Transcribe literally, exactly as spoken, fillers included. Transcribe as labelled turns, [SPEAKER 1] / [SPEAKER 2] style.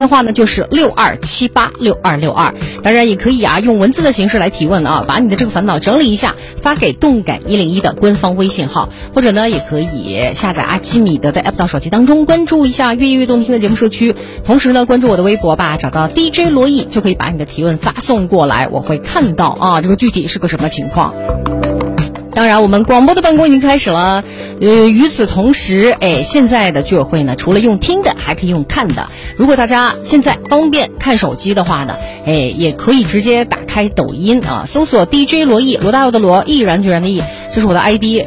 [SPEAKER 1] 电话呢就是六二七八六二六二，当然也可以啊用文字的形式来提问啊，把你的这个烦恼整理一下，发给动感一零一的官方微信号，或者呢也可以下载阿基米德的 app 到手机当中，关注一下越夜越动听的节目社区，同时呢关注我的微博吧，找到 D J 罗毅就可以把你的提问发送过来，我会看到啊这个具体是个什么情况。当然我们广播的办公已经开始了，呃，与此同时，哎，现在的居委会呢，除了用听的，还可以用看的。如果大家现在方便看手机的话呢，哎，也可以直接打开抖音啊，搜索 D J 罗毅，罗大佑的罗，毅然决然的毅，这是我的 I D。